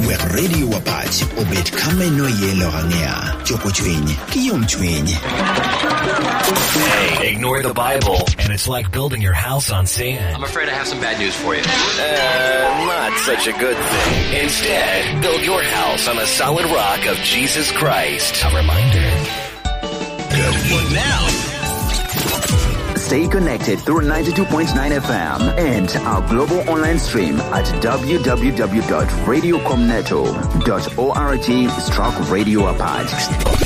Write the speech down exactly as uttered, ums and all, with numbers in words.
we radio wapat obet kame no yelo gangea joko chwenye kiyom chwenye. Hey, ignore the Bible and it's like building your house on sand. I'm afraid I have some bad news for you. Uh, not such a good thing. Instead, build your house on the solid rock of Jesus Christ. A reminder. But now, stay connected through ninety-two point nine F M and our global online stream at w w w dot radio comneto dot org stroke radio apart.